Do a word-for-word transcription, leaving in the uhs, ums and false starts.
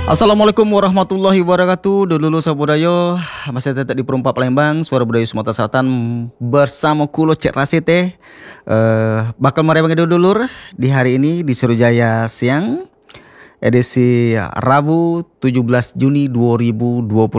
Assalamualaikum warahmatullahi wabarakatuh. Dulu sabudayo masih tetap di Perumpak Palembang, Suara Budaya Sumatera Selatan bersama Kulo Cek Rasite. Uh, bakal merembang dulur di hari ini di Surujaya Siang edisi Rabu tujuh belas Juni dua ribu dua puluh.